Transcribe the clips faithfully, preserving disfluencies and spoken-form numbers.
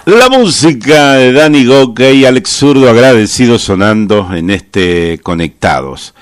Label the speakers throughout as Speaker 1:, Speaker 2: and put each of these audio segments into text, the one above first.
Speaker 1: La música de Danny Gokey y Alex Zurdo, agradecido sonando en este Conectados.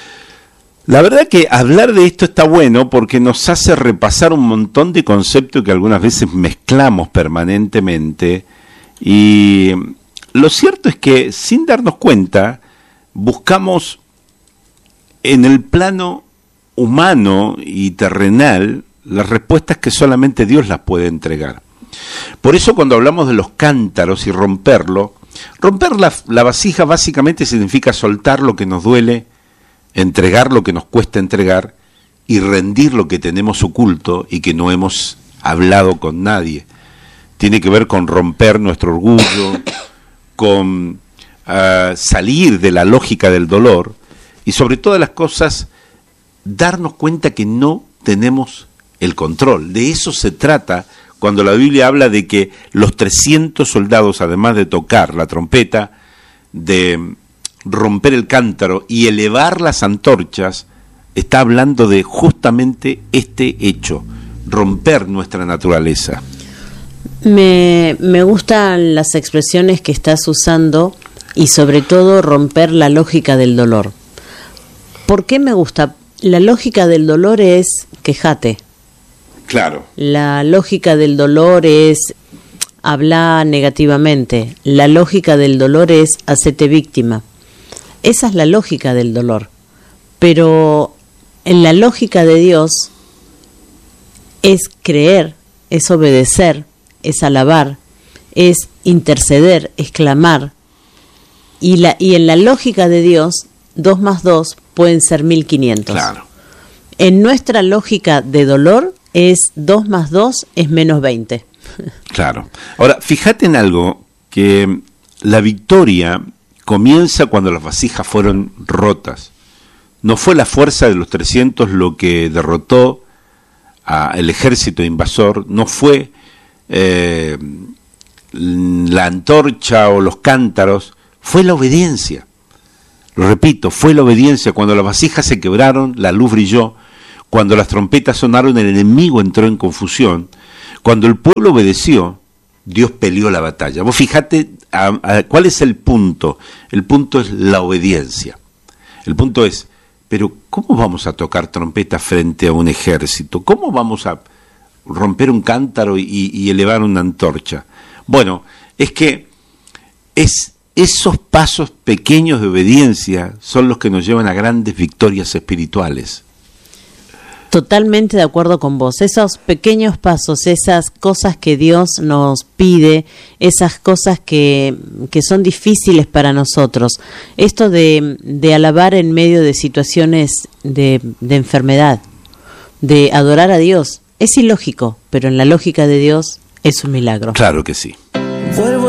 Speaker 1: La verdad que hablar de esto está bueno porque nos hace repasar un montón de conceptos que algunas veces mezclamos permanentemente, y lo cierto es que sin darnos cuenta buscamos en el plano humano y terrenal las respuestas que solamente Dios las puede entregar. Por eso cuando hablamos de los cántaros y romperlo, romper la, la vasija básicamente significa soltar lo que nos duele, entregar lo que nos cuesta entregar y rendir lo que tenemos oculto y que no hemos hablado con nadie. Tiene que ver con romper nuestro orgullo, con uh, salir de la lógica del dolor y sobre todas las cosas darnos cuenta que no tenemos el control. De eso se trata cuando la Biblia habla de que los trescientos soldados, además de tocar la trompeta, de romper el cántaro y elevar las antorchas, está hablando de justamente este hecho, romper nuestra naturaleza.
Speaker 2: Me, me gustan las expresiones que estás usando y sobre todo romper la lógica del dolor. ¿Por qué me gusta? La lógica del dolor es quejate.
Speaker 1: Claro.
Speaker 2: La lógica del dolor es hablar negativamente. La lógica del dolor es hacerte víctima. Esa es la lógica del dolor. Pero en la lógica de Dios es creer, es obedecer, es alabar, es interceder, es clamar. Y, la, y en la lógica de Dios, dos más dos pueden ser mil quinientos.
Speaker 1: Claro.
Speaker 2: En nuestra lógica de dolor es dos más dos es menos veinte.
Speaker 1: Claro. Ahora, fíjate en algo, que la victoria comienza cuando las vasijas fueron rotas. No fue la fuerza de los trescientos lo que derrotó al ejército invasor, no fue eh, la antorcha o los cántaros, fue la obediencia. Lo repito, fue la obediencia. Cuando las vasijas se quebraron, la luz brilló. Cuando las trompetas sonaron, el enemigo entró en confusión. Cuando el pueblo obedeció, Dios peleó la batalla. Vos fíjate a, a, cuál es el punto. El punto es la obediencia. El punto es, pero ¿cómo vamos a tocar trompeta frente a un ejército? ¿Cómo vamos a romper un cántaro y, y elevar una antorcha? Bueno, es que es esos pasos pequeños de obediencia son los que nos llevan a grandes victorias espirituales.
Speaker 2: Totalmente de acuerdo con vos. Esos pequeños pasos, esas cosas que Dios nos pide, esas cosas que, que son difíciles para nosotros. Esto de, de alabar en medio de situaciones de, de enfermedad, de adorar a Dios, es ilógico, pero en la lógica de Dios es un milagro.
Speaker 1: Claro que sí.
Speaker 3: Vuelvo